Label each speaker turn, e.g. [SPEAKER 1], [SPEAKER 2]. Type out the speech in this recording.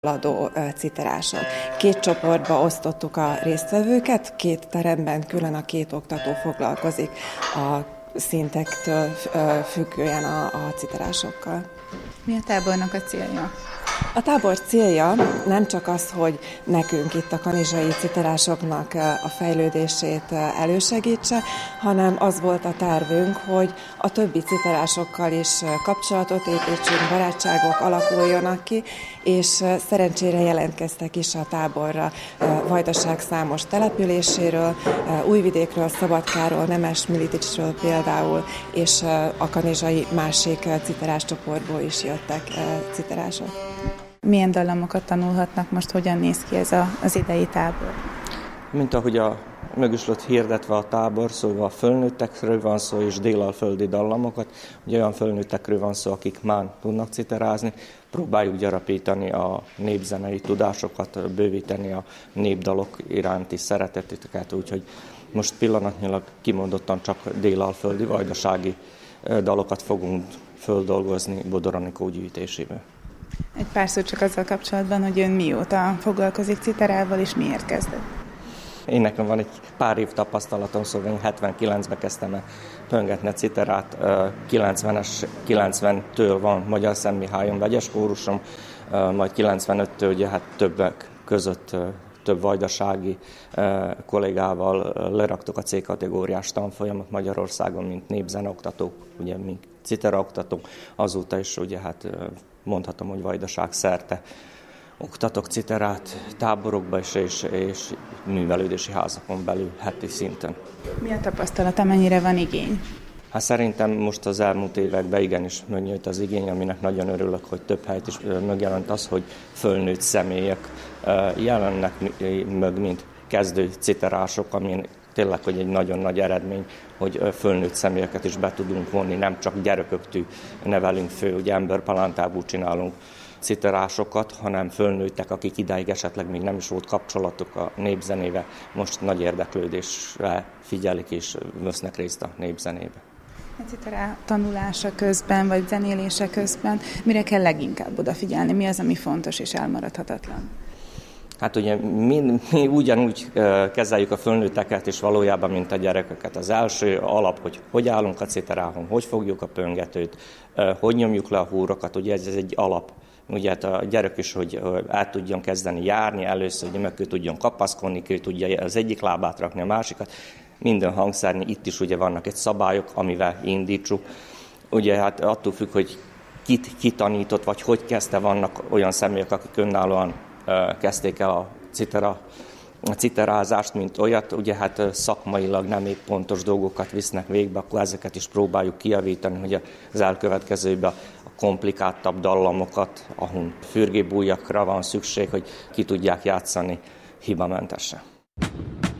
[SPEAKER 1] haladó citerások. 2 csoportba osztottuk a résztvevőket, 2 teremben külön a 2 oktató foglalkozik a szintektől függően a citerásokkal.
[SPEAKER 2] Mi a tábornak a célja?
[SPEAKER 1] A tábor célja nem csak az, hogy nekünk itt a kanizsai citerásoknak a fejlődését elősegítse, hanem az volt a tervünk, hogy a többi citerásokkal is kapcsolatot építsünk, barátságok alakuljanak ki, és szerencsére jelentkeztek is a táborra Vajdaság számos településéről, Újvidékről, Szabadkáról, Nemes-Militicsről például, és a kanizsai másik citeráscsoportból is jöttek citerások.
[SPEAKER 2] Milyen dallamokat tanulhatnak most, hogyan néz ki ez az idei tábor?
[SPEAKER 3] Mint ahogy meg is lett hirdetve a tábor, szóval a fölnőttekről van szó, és délalföldi dallamokat, ugye olyan fölnőttekről van szó, akik már tudnak citerázni, próbáljuk gyarapítani a népzenei tudásokat, bővíteni a népdalok iránti szeretetüket, úgyhogy most pillanatnyilag kimondottan csak délalföldi, vajdasági dalokat fogunk földolgozni Bodor Anikó gyűjtéséből.
[SPEAKER 2] Egy pár szó csak azzal kapcsolatban, hogy ön mióta foglalkozik citerával, és miért kezdett?
[SPEAKER 3] Én nekem van egy pár év tapasztalatom, szóval én 79-ben kezdtem el pöngetni a citerát, 90-től van Magyar Szentmihályon vegyes kórusom, majd 95-től ugye hát többek között több vajdasági kollégával leraktuk a C-kategóriás tanfolyamot Magyarországon, mint népzeneoktatók, ugye mint citeraoktatók, azóta is ugye hát mondhatom, hogy Vajdaság szerte oktatok citerát táborokba és művelődési házakon belül heti szinten.
[SPEAKER 2] Mi a tapasztalata, mennyire van igény?
[SPEAKER 3] Hát szerintem most az elmúlt években igenis megnőtt az igény, aminek nagyon örülök, hogy több helyet is megjelent az, hogy fölnőtt személyek jelennek meg, mint kezdő citerások, amin tényleg, hogy egy nagyon nagy eredmény, hogy fölnőtt személyeket is be tudunk vonni, nem csak gyereköktől nevelünk fő, ugye emberpalántából csinálunk citerásokat, hanem fölnőttek, akik idáig esetleg még nem is volt kapcsolatuk a népzenével, most nagy érdeklődésre figyelik és vesznek részt a népzenébe.
[SPEAKER 2] A citerá tanulása közben, vagy zenélése közben mire kell leginkább odafigyelni? Mi az, ami fontos és elmaradhatatlan?
[SPEAKER 3] Hát ugye mi ugyanúgy kezeljük a fölnőtteket is valójában, mint a gyerekeket. Az első alap, hogy állunk a citeráhon, hogy fogjuk a pöngetőt, hogy nyomjuk le a húrokat, ugye ez egy alap. Ugye hát a gyerek is, hogy át tudjon kezdeni járni, először, hogy mögé tudjon kapaszkodni, ő tudja az egyik lábát rakni, a másikat. Minden hangszerni, itt is ugye vannak egy szabályok, amivel indítsuk. Ugye hát attól függ, hogy kit tanított, vagy hogy kezdte, vannak olyan személyek, akik önállóan kezdték el a citerázást, mint olyat, ugye hát szakmailag nem épp pontos dolgokat visznek végbe, akkor ezeket is próbáljuk kijavítani, hogy az elkövetkezőben a komplikáltabb dallamokat, ahol fürgébújakra van szükség, hogy ki tudják játszani hibamentesen.